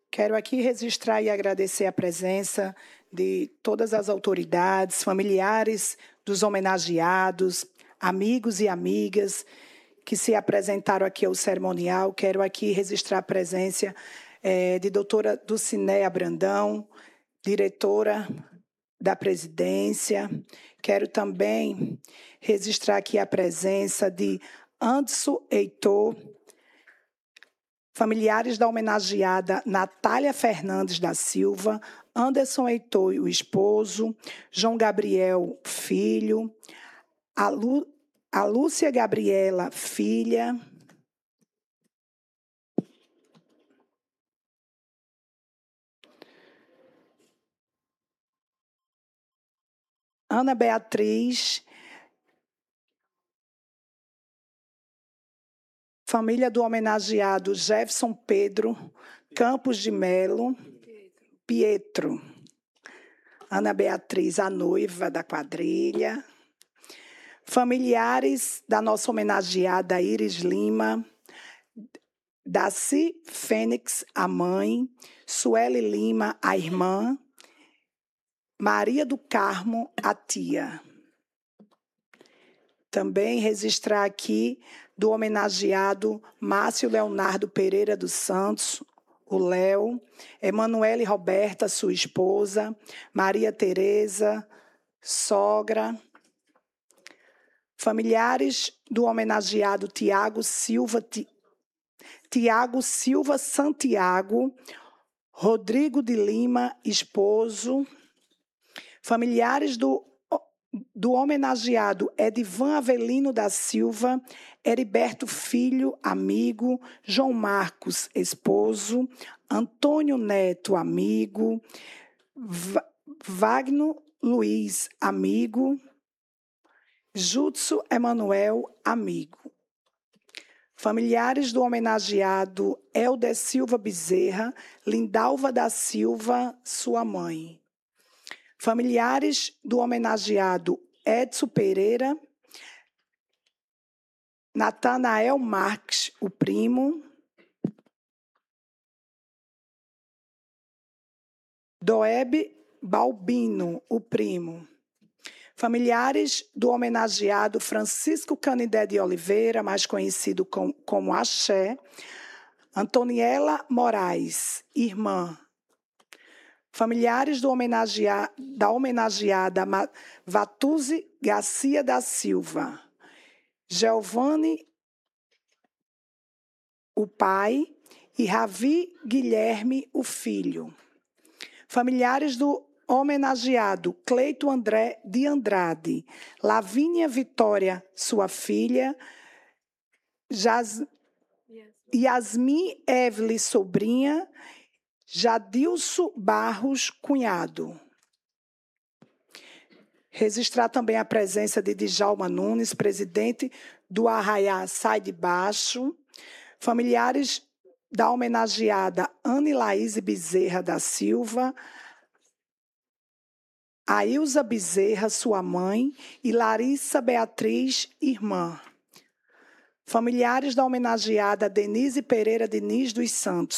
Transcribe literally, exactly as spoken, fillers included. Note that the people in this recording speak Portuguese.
Quero aqui registrar e agradecer a presença de todas as autoridades, familiares dos homenageados, amigos e amigas que se apresentaram aqui ao cerimonial. Quero aqui registrar a presença é, de doutora Dulcinéia Brandão, diretora da presidência. Quero também registrar aqui a presença de Anderson Heitor, familiares da homenageada Natália Fernandes da Silva, Anderson Heitor, o esposo, João Gabriel, filho, a, Lu, a Lúcia Gabriela, filha, Ana Beatriz, família do homenageado Jefferson Pedro Campos de Melo, Pietro, Ana Beatriz, a noiva da quadrilha, familiares da nossa homenageada Iris Lima, Daci Fênix, a mãe, Sueli Lima, a irmã, Maria do Carmo, a tia. Também registrar aqui do homenageado Márcio Leonardo Pereira dos Santos, o Léo, Emanuele Roberta, sua esposa, Maria Tereza, sogra, familiares do homenageado Tiago Silva, Ti, Tiago Silva Santiago, Rodrigo de Lima, esposo, familiares do, do homenageado Edivan Avelino da Silva, Heriberto Filho, amigo, João Marcos, esposo, Antônio Neto, amigo, Va Wagner Luiz, amigo, Jutsu Emanuel, amigo. Familiares do homenageado Helder Silva Bezerra, Lindalva da Silva, sua mãe. Familiares do homenageado Edson Pereira, Natanael Marques, o primo, Doeb Balbino, o primo. Familiares do homenageado Francisco Canidé de Oliveira, mais conhecido com, como Axé, Antoniela Moraes, irmã. Familiares do homenagea, da homenageada Vatuze Garcia da Silva, Giovanni, o pai, e Ravi Guilherme, o filho. Familiares do homenageado Cleito André de Andrade, Lavínia Vitória, sua filha, Jas... Yasmin Evelyn, sobrinha, Jadilson Barros, cunhado. Registrar também a presença de Djalma Nunes, presidente do Arraiá Sai de Baixo, familiares da homenageada Anne Laís Bezerra da Silva, Ailza Bezerra, sua mãe, e Larissa Beatriz, irmã. Familiares da homenageada Denise Pereira Diniz dos Santos,